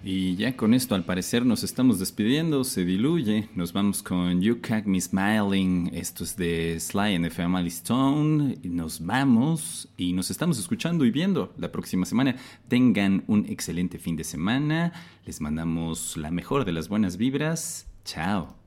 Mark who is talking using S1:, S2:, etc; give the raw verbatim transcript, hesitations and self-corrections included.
S1: Y ya con esto, al parecer, nos estamos despidiendo, se diluye. Nos vamos con You Catch Me Smiling. Esto es de Sly and the Family Stone. Y nos vamos y nos estamos escuchando y viendo la próxima semana. Tengan un excelente fin de semana. Les mandamos la mejor de las buenas vibras. Chao.